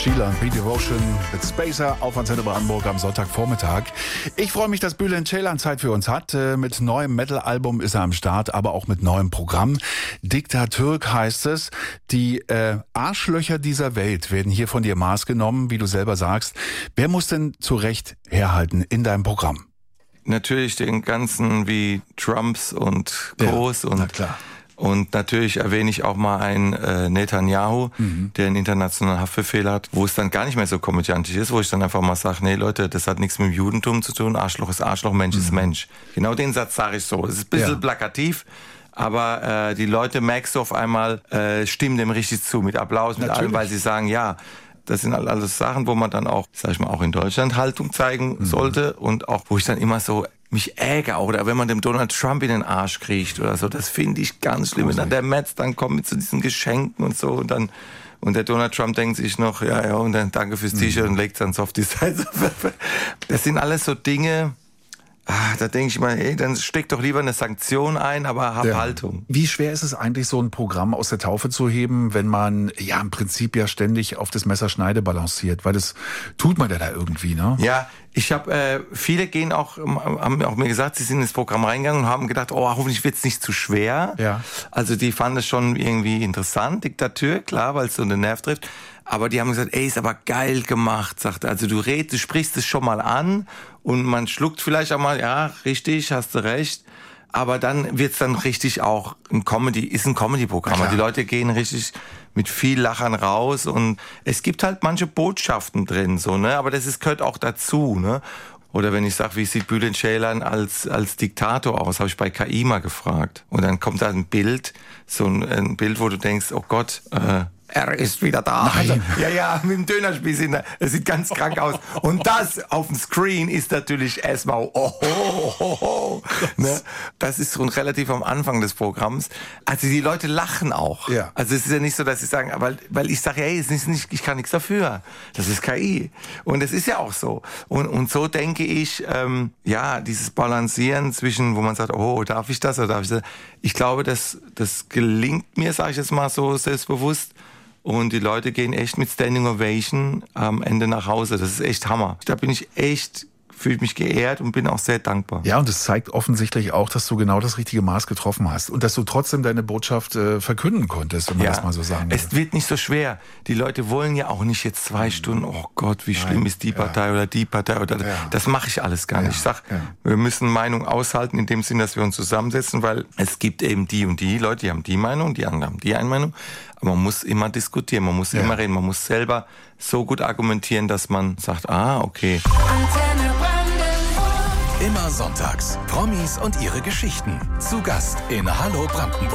Sheila und Pete Devotion mit Spacer auf Antenne Brandenburg am Sonntagvormittag. Ich freue mich, dass Bülent Ceylan Zeit für uns hat. Mit neuem Metal-Album ist er am Start, aber auch mit neuem Programm. Diktatürk heißt es. Die Arschlöcher dieser Welt werden hier von dir maßgenommen, wie du selber sagst. Wer muss denn zu Recht herhalten in deinem Programm? Natürlich den ganzen wie Trumps und Groß ja, und na klar. Und natürlich erwähne ich auch mal einen Netanyahu, der einen internationalen Haftbefehl hat, wo es dann gar nicht mehr so komödiantisch ist, wo ich dann einfach mal sage, nee Leute, das hat nichts mit dem Judentum zu tun, Arschloch ist Arschloch, Mensch ist Mensch. Genau den Satz sage ich so. Es ist ein bisschen plakativ, aber die Leute, merkst du auf einmal, stimmen dem richtig zu, mit Applaus, mit allem, weil sie sagen, ja, das sind alles Sachen, wo man dann auch, sag ich mal, auch in Deutschland Haltung zeigen sollte und auch, wo ich dann immer so mich ärgere, oder wenn man dem Donald Trump in den Arsch kriecht oder so, das finde ich ganz schlimm. Und dann der Metz dann kommt mit so diesen Geschenken und so und der Donald Trump denkt sich noch, ja, und dann danke fürs T-Shirt und legt dann Softies. Das sind alles so Dinge, da denke ich mal, dann steck doch lieber eine Sanktion ein, aber hab Haltung. Wie schwer ist es eigentlich, so ein Programm aus der Taufe zu heben, wenn man ja im Prinzip ja ständig auf das Messerschneide balanciert? Weil das tut man ja da irgendwie, ne? Ja, ich habe, viele haben auch mir gesagt, sie sind ins Programm reingegangen und haben gedacht, oh, hoffentlich wird's nicht zu schwer. Ja. Also die fanden es schon irgendwie interessant, Diktatur, klar, weil es so einen Nerv trifft. Aber die haben gesagt, ey, ist aber geil gemacht, sagt er. Also du sprichst es schon mal an und man schluckt vielleicht auch mal, ja, richtig, hast du recht. Aber dann wird's dann richtig auch ein Comedy-Programm. Ja, die Leute gehen richtig mit viel Lachern raus und es gibt halt manche Botschaften drin, so, ne? Aber gehört auch dazu, ne? Oder wenn ich sage, wie sieht Bülent Ceylan als Diktator aus, habe ich bei KI mal gefragt. Und dann kommt da ein Bild, so ein Bild, wo du denkst, oh Gott, er ist wieder da. Nein. Also, ja, mit dem Dönerspieß. Es sieht ganz krank aus. Und das auf dem Screen ist natürlich erstmal, ne? Das ist schon relativ am Anfang des Programms. Also die Leute lachen auch. Ja. Also es ist ja nicht so, dass sie sagen, weil ich sage, hey, ich kann nichts dafür. Das ist KI. Und es ist ja auch so. Und so denke ich, dieses Balancieren zwischen, wo man sagt, oh, darf ich das oder darf ich das? Ich glaube, das gelingt mir, sage ich jetzt mal so selbstbewusst. Und die Leute gehen echt mit Standing Ovation am Ende nach Hause. Das ist echt Hammer. Da fühle ich mich geehrt und bin auch sehr dankbar. Ja, und es zeigt offensichtlich auch, dass du genau das richtige Maß getroffen hast und dass du trotzdem deine Botschaft verkünden konntest, wenn man das mal so sagen will. Es wird nicht so schwer. Die Leute wollen ja auch nicht jetzt 2 Stunden, oh Gott, wie schlimm ist die Partei oder die Partei oder das mache ich alles gar nicht. Ich sag, wir müssen Meinung aushalten in dem Sinn, dass wir uns zusammensetzen, weil es gibt eben die und die Leute, die haben die Meinung, die anderen haben die eine Meinung. Aber man muss immer diskutieren, man muss immer reden, man muss selber so gut argumentieren, dass man sagt, okay. Immer sonntags. Promis und ihre Geschichten. Zu Gast in Hallo Brandenburg.